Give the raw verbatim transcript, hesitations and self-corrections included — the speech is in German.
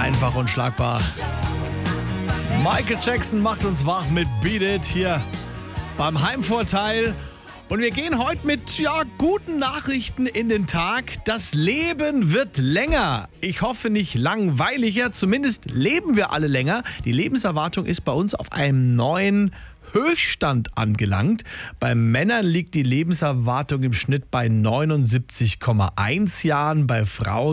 Einfach unschlagbar. Michael Jackson macht uns wach mit Beat It hier beim Heimvorteil. Und wir gehen heute mit ja, guten Nachrichten in den Tag. Das Leben wird länger. Ich hoffe nicht langweiliger. Zumindest leben wir alle länger. Die Lebenserwartung ist bei uns auf einem neuen Höchststand angelangt. Bei Männern liegt die Lebenserwartung im Schnitt bei neunundsiebzig Komma eins Jahren, bei Frauen